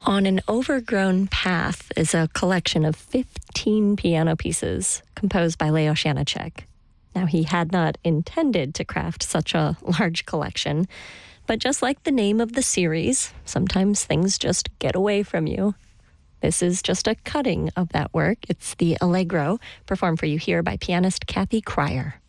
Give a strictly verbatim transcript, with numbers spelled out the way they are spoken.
On an Overgrown Path is a collection of fifteen piano pieces composed by Leo Janáček. Now, he had not intended to craft such a large collection, but just like the name of the series, sometimes things just get away from you. This is just a cutting of that work. It's the Allegro, performed for you here by pianist Kathy Cryer.